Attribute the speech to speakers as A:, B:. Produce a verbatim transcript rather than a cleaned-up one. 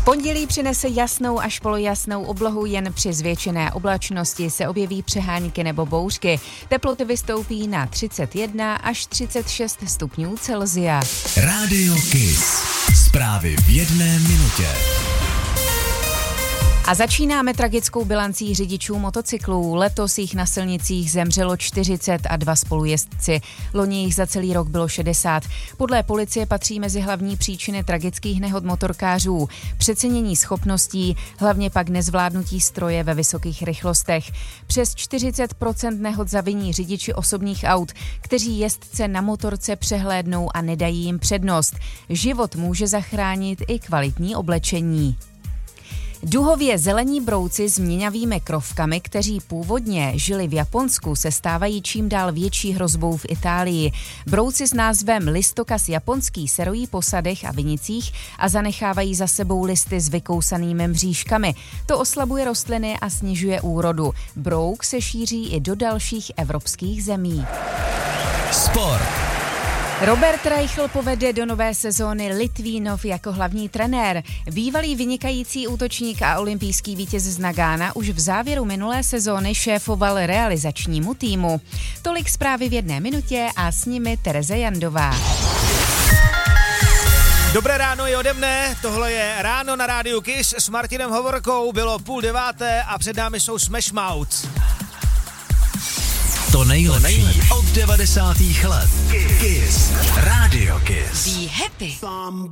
A: Pondělí přinese jasnou až polojasnou oblohu, jen při zvětšené oblačnosti se objeví přehánky nebo bouřky. Teploty vystoupí na třicet jedna až třicet šest stupňů Celsia.
B: Rádio Kiss. Zprávy v jedné minutě.
A: A začínáme tragickou bilancí řidičů motocyklů. Letos jich na silnicích zemřelo čtyřicet a dva spolujezdci. Loni jich za celý rok bylo šedesát. Podle policie patří mezi hlavní příčiny tragických nehod motorkářů přecenění schopností, hlavně pak nezvládnutí stroje ve vysokých rychlostech. Přes čtyřicet procent nehod zaviní řidiči osobních aut, kteří jezdce na motorce přehlédnou a nedají jim přednost. Život může zachránit i kvalitní oblečení. Duhově zelení brouci s měňavými krovkami, kteří původně žili v Japonsku, se stávají čím dál větší hrozbou v Itálii. Brouci s názvem listokas japonský se rojí po sadech a vinicích a zanechávají za sebou listy s vykousanými mřížkami. To oslabuje rostliny a snižuje úrodu. Brouk se šíří i do dalších evropských zemí.
B: Sport.
A: Robert Reichl povede do nové sezóny Litvínov jako hlavní trenér. Bývalý vynikající útočník a olympijský vítěz z Nagána už v závěru minulé sezóny šéfoval realizačnímu týmu. Tolik zprávy v jedné minutě a s nimi Tereza Jandová.
C: Dobré ráno i ode mne, tohle je Ráno na rádiu Kiss s Martinem Hovorkou, bylo půl deváté a před námi jsou Smash Mouth.
B: To nejlepší od devadesátých let. Kiss. Rádio Kiss.
A: Be happy.